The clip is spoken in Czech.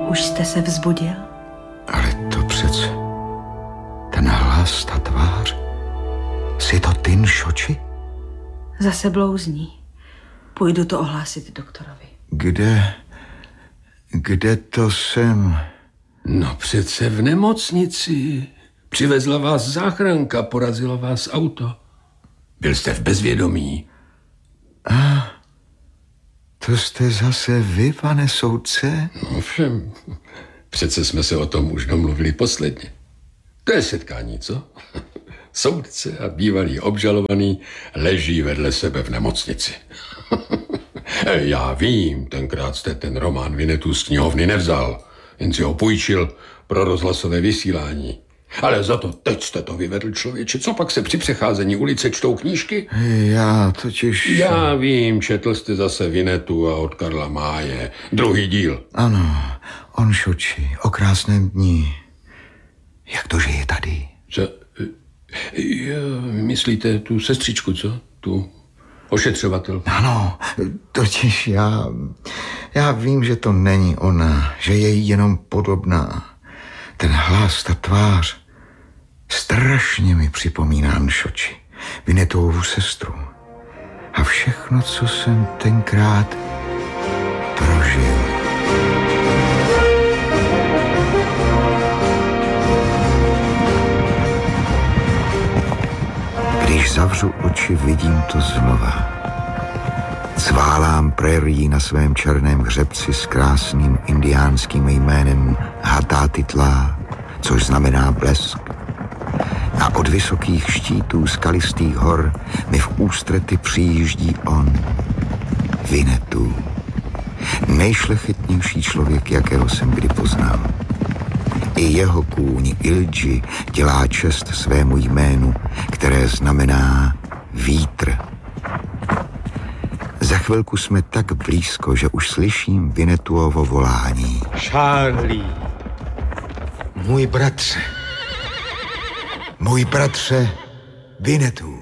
Už jste se vzbudil? Ale to přece... Ten hlas, ta tvář... Jsi to ty, Nšoči? Zase blouzní. Půjdu to ohlásit doktorovi. Kde to jsem? No přece v nemocnici. Přivezla vás záchranka, porazilo vás auto. Byl jste v bezvědomí. A to jste zase vy, pane soudce? No všem. Přece jsme se o tom už domluvili posledně. To je setkání, co? Soudce a bývalý obžalovaný leží vedle sebe v nemocnici. Já vím, tenkrát jste ten román Vinetu z knihovny nevzal, jen si ho půjčil pro rozhlasové vysílání. Ale za to teď jste to vyvedl, člověče. Co pak se při přecházení ulice čtou knížky? Já totiž... Já vím, četl jste zase Vinetu a od Karla Máje. Druhý díl. Ano, o Nšoči, o krásném dni. Jak to žije tady? Co? Myslíte tu sestřičku, co? Tu ošetřovatel. Ano, totiž já vím, že to není ona, že je jí jenom podobná. Ten hlas, ta tvář, strašně mi připomíná Nšoči, Vinetovu sestru. A všechno, co jsem tenkrát prožil. Když zavřu oči, vidím to znova. Cválám prérii na svém černém hřebci s krásným indiánským jménem Hatatitla, což znamená blesk. A od vysokých štítů skalistých hor mi v ústrety přijíždí on, Vinetu. Nejšlechetnější člověk, jakého jsem kdy poznal. I jeho kůň Ilji dělá čest svému jménu, které znamená vítr. Za chvilku jsme tak blízko, že už slyším Vinetuovo volání. Charlie. Můj bratře, Vinetu.